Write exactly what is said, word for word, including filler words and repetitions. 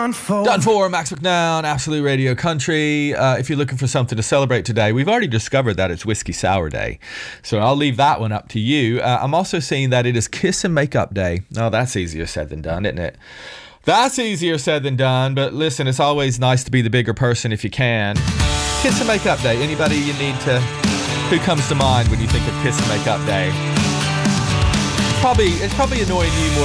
done for. Done for, Max McNown, Absolute Radio Country. Uh, if you're looking for something to celebrate today, we've already discovered that it's Whiskey Sour Day. So I'll leave that one up to you. Uh, I'm also seeing that it is Kiss and Makeup Day. Oh, that's easier said than done, isn't it? That's easier said than done. But listen, it's always nice to be the bigger person if you can. Kiss and Makeup Day. Anybody you need to... Who comes to mind when you think of Kiss and Makeup Day? Probably, it's probably annoying you more